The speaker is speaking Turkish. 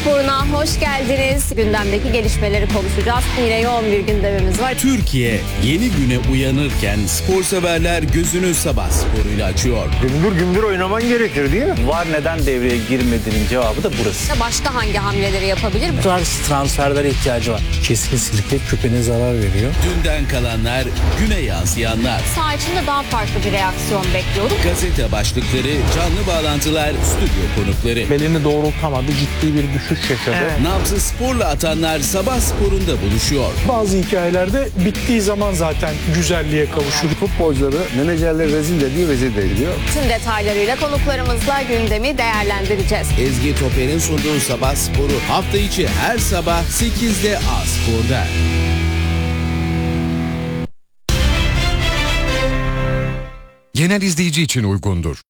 Spor'una hoş geldiniz. Gündemdeki gelişmeleri konuşacağız. Yine yoğun bir gündemimiz var. Türkiye yeni güne uyanırken spor severler gözünü sabah sporuyla açıyor. Gümbür gümbür oynaman gerekir değil mi? VAR neden devreye girmediğinin cevabı da burası. Başka hangi hamleleri yapabilir? Bu tarz transferlere ihtiyacı var. Kesinlikle küpene zarar veriyor. Dünden kalanlar, güne yansıyanlar. Saha içinde daha farklı bir reaksiyon bekliyorum. Gazete başlıkları, canlı bağlantılar, stüdyo konukları. Belini doğrultamadı, ciddi bir düşüş yaşadı. Nabzı sporla atanlar sabah sporunda buluşuyor. Bazı hikayelerde bittiği zaman zaten güzelliğe kavuşur. Futbolcuları menajerler rezil ediyor, vezir de ediyor. Tüm detaylarıyla konuklarımızla gündemi değerlendireceğiz. Ezgi Toper'in sunduğu sabah sporu hafta içi her sabah 8'de A Spor'da. Genel izleyici için uygundur.